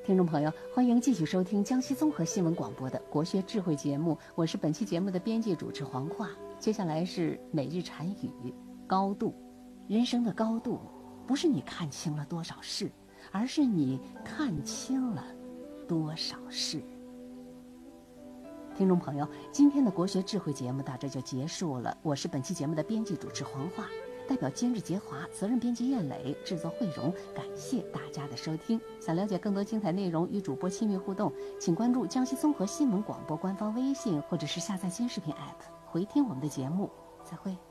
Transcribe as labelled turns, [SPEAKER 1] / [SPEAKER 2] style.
[SPEAKER 1] 听众朋友，欢迎继续收听江西综合新闻广播的国学智慧节目，我是本期节目的编辑主持黄化。接下来是每日禅语，高度。人生的高度，不是你看清了多少事，而是你看清了多少事。听众朋友，今天的国学智慧节目到这就结束了，我是本期节目的编辑主持黄化。代表监制杰华，责任编辑燕磊，制作慧荣，感谢大家的收听。想了解更多精彩内容，与主播亲密互动，请关注江西综合新闻广播官方微信，或者是下载新视频 app， 回听我们的节目。再会。